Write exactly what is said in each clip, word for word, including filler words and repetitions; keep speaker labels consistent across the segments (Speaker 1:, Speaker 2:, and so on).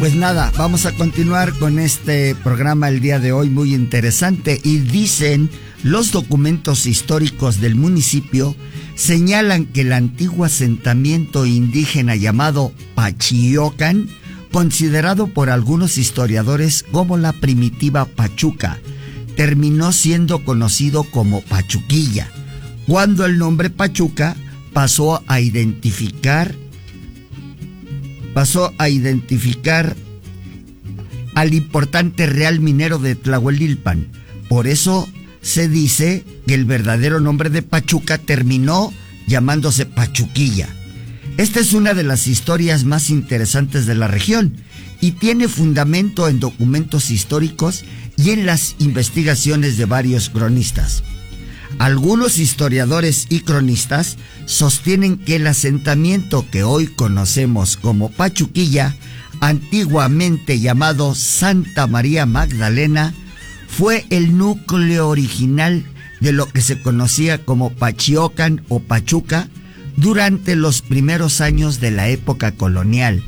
Speaker 1: Pues nada, vamos a continuar con este programa el día de hoy, muy interesante. Y dicen, los documentos históricos del municipio señalan que el antiguo asentamiento indígena llamado Pachiocan, considerado por algunos historiadores como la primitiva Pachuca, terminó siendo conocido como Pachuquilla, cuando el nombre Pachuca pasó a identificar pasó a identificar al importante real minero de Tlahuelilpan. Por eso se dice que el verdadero nombre de Pachuca terminó llamándose Pachuquilla. Esta es una de las historias más interesantes de la región y tiene fundamento en documentos históricos y en las investigaciones de varios cronistas. Algunos historiadores y cronistas sostienen que el asentamiento que hoy conocemos como Pachuquilla, antiguamente llamado Santa María Magdalena, fue el núcleo original de lo que se conocía como Pachiocan o Pachuca durante los primeros años de la época colonial.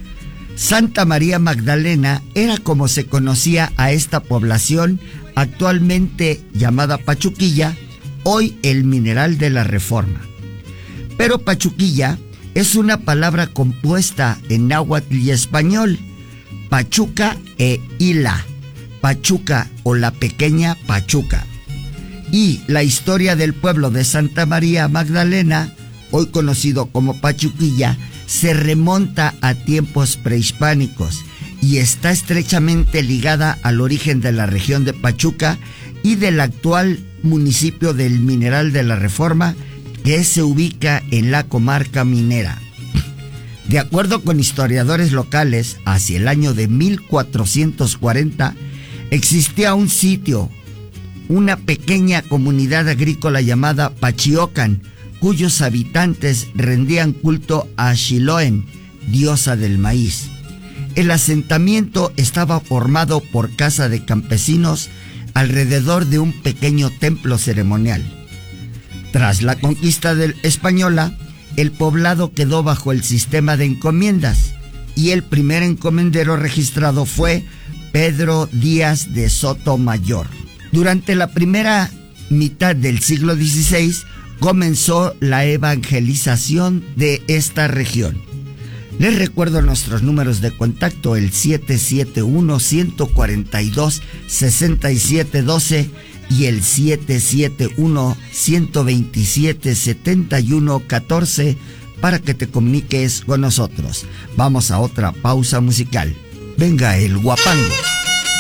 Speaker 1: Santa María Magdalena era como se conocía a esta población, actualmente llamada Pachuquilla, hoy el Mineral de la Reforma. Pero Pachuquilla es una palabra compuesta en náhuatl y español, Pachuca e Ila, Pachuca o la pequeña Pachuca. Y la historia del pueblo de Santa María Magdalena, hoy conocido como Pachuquilla, se remonta a tiempos prehispánicos y está estrechamente ligada al origen de la región de Pachuca y del actual municipio del Mineral de la Reforma, que se ubica en la comarca minera. De acuerdo con historiadores locales, hacia el año de mil cuatrocientos cuarenta existía un sitio, una pequeña comunidad agrícola llamada Pachiocan, cuyos habitantes rendían culto a Xiloen, diosa del maíz. El asentamiento estaba formado por casa de campesinos alrededor de un pequeño templo ceremonial. Tras la conquista del española, el poblado quedó bajo el sistema de encomiendas y el primer encomendero registrado fue Pedro Díaz de Sotomayor. Durante la primera mitad del siglo dieciséis comenzó la evangelización de esta región. Les recuerdo nuestros números de contacto, el siete siete uno, uno cuatro dos, seis siete uno dos y el siete siete uno, uno dos siete, siete uno uno cuatro para que te comuniques con nosotros. Vamos a otra pausa musical. Venga el guapango.